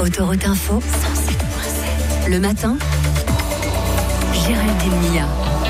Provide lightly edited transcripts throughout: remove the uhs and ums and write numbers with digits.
Autoroute Info, 107.7. Le matin, Géraldine Mia.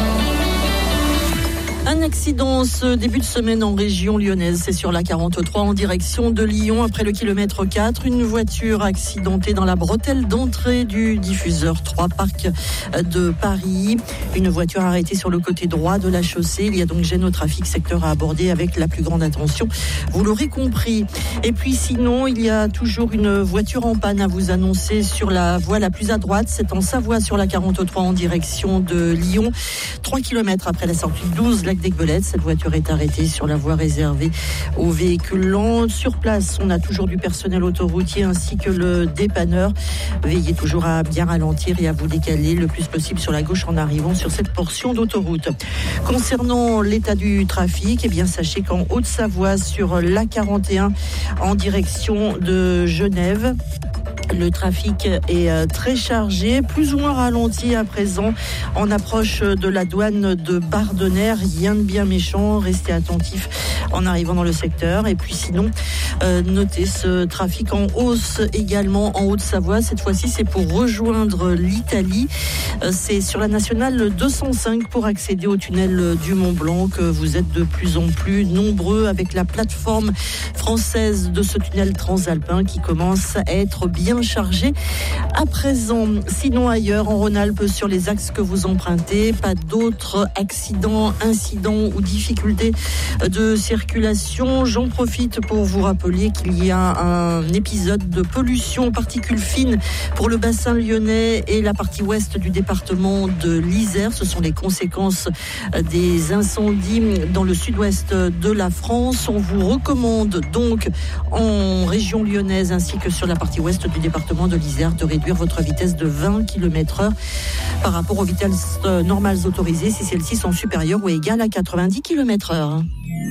Un accident ce début de semaine en région lyonnaise. C'est sur la 43 en direction de Lyon. Après le kilomètre 4, une voiture accidentée dans la bretelle d'entrée du diffuseur 3 Parc de Paris. Une voiture arrêtée sur le côté droit de la chaussée. Il y a donc gêne au trafic, secteur à aborder avec la plus grande attention. Vous l'aurez compris. Et puis sinon, il y a toujours une voiture en panne à vous annoncer sur la voie la plus à droite. C'est en Savoie sur la 43 en direction de Lyon. 3 km après la sortie de 12, lac d'Aiguebelette. Cette voiture est arrêtée sur la voie réservée aux véhicules lents. Sur place, on a toujours du personnel autoroutier ainsi que le dépanneur. Veillez toujours à bien ralentir et à vous décaler le plus possible sur la gauche en arrivant sur cette portion d'autoroute. Concernant l'état du trafic, eh bien, sachez qu'en Haute-Savoie, sur l'A41 en direction de Genève, le trafic est très chargé, plus ou moins ralenti à présent en approche de la douane de Bardenay. Rien de bien méchant, restez attentifs en arrivant dans le secteur. Et puis sinon, notez ce trafic en hausse également en Haute-Savoie. Cette fois-ci, c'est pour rejoindre l'Italie. C'est sur la nationale 205 pour accéder au tunnel du Mont-Blanc que vous êtes de plus en plus nombreux avec la plateforme française de ce tunnel transalpin qui commence à être bien chargé à présent. Sinon ailleurs en Rhône-Alpes sur les axes que vous empruntez, pas d'autres accidents, incidents ou difficultés de circulation. J'en profite pour vous rappeler qu'il y a un épisode de pollution aux particules fines pour le bassin lyonnais et la partie ouest du département de l'Isère. Ce sont les conséquences des incendies dans le sud-ouest de la France. On vous recommande donc en région lyonnaise ainsi que sur la partie ouest du département de l'Isère de réduire votre vitesse de 20 km/h par rapport aux vitesses normales autorisées si celles-ci sont supérieures ou égales à 90 km/h.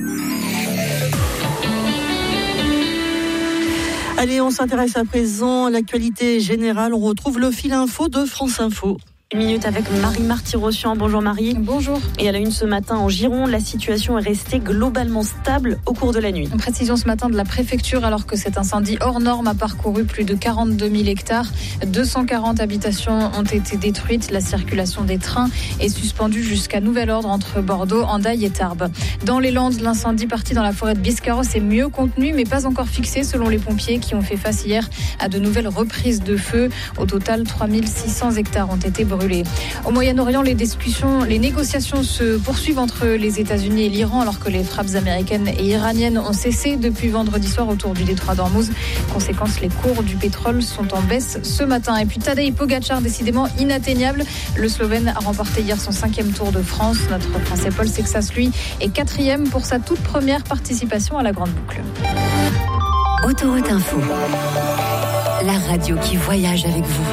Allez, on s'intéresse à présent à l'actualité générale. On retrouve le fil info de France Info. Une minute avec Marie Marty-Rossian. Bonjour Marie. Bonjour. Et à la une ce matin en Gironde, la situation est restée globalement stable au cours de la nuit. Une précision ce matin de la préfecture alors que cet incendie hors norme a parcouru plus de 42 000 hectares. 240 habitations ont été détruites. La circulation des trains est suspendue jusqu'à nouvel ordre entre Bordeaux, Hendaye et Tarbes. Dans les Landes, l'incendie parti dans la forêt de Biscarrosse est mieux contenu mais pas encore fixé selon les pompiers qui ont fait face hier à de nouvelles reprises de feu. Au total, 3600 hectares ont été brûlés. Au Moyen-Orient, les négociations se poursuivent entre les États-Unis et l'Iran alors que les frappes américaines et iraniennes ont cessé depuis vendredi soir autour du détroit d'Ormuz. Conséquence, les cours du pétrole sont en baisse ce matin. Et puis Tadej Pogačar, décidément inatteignable. Le Slovène a remporté hier son 5e Tour de France. Notre Français Paul Sexas, lui, est 4e pour sa toute première participation à la Grande Boucle. Autoroute Info, la radio qui voyage avec vous.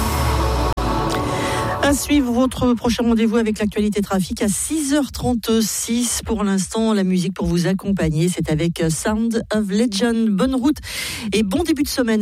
À suivre votre prochain rendez-vous avec l'actualité trafic à 6h36. Pour l'instant, la musique pour vous accompagner, c'est avec Sound of Legend. Bonne route et bon début de semaine.